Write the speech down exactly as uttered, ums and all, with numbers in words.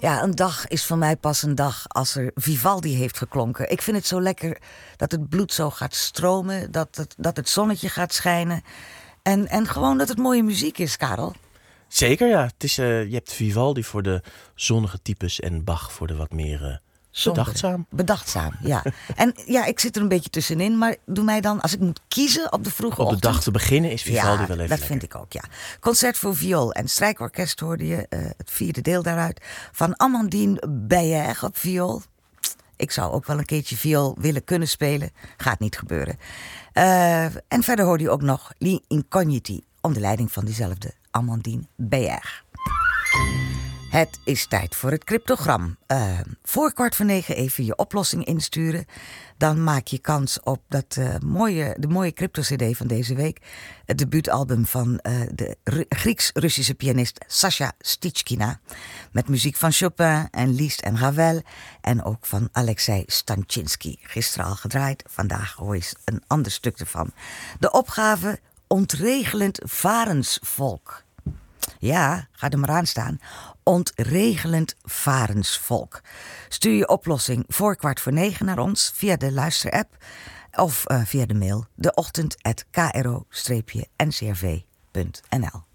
Ja, een dag is voor mij pas een dag als er Vivaldi heeft geklonken. Ik vind het zo lekker dat het bloed zo gaat stromen, dat het, dat het zonnetje gaat schijnen. En, en gewoon dat het mooie muziek is, Karel. Zeker, ja. Het is, uh, je hebt Vivaldi voor de zonnige types en Bach voor de wat meer uh, bedachtzaam. Bedachtzaam, ja. En ja, ik zit er een beetje tussenin, maar doe mij dan, als ik moet kiezen op de vroege Op de ochtend, dag te beginnen is Vivaldi ja, wel even dat lekker. vind ik ook, ja. Concert voor viool en strijkorkest hoorde je, uh, het vierde deel daaruit, van Amandine Beyer op viool. Ik zou ook wel een keertje viool willen kunnen spelen. Gaat niet gebeuren. Uh, en verder hoorde je ook nog Li Incogniti, onder leiding van diezelfde Amandine Beyer. Het is tijd voor het cryptogram. Uh, voor kwart voor negen even je oplossing insturen. Dan maak je kans op dat, uh, mooie, de mooie crypto-cd van deze week. Het debuutalbum van uh, de Ru- Grieks-Russische pianist Sasha Stichkina. Met muziek van Chopin en Liszt en Ravel. En ook van Alexei Stanchinsky. Gisteren al gedraaid, vandaag hoor je een ander stuk ervan. De opgave Ontregelend Varensvolk. Ja, ga er maar aan staan. Ontregelend varensvolk. Stuur je oplossing voor kwart voor negen naar ons via de luisterapp of uh, via de mail deochtend at k r o n c r v punt n l.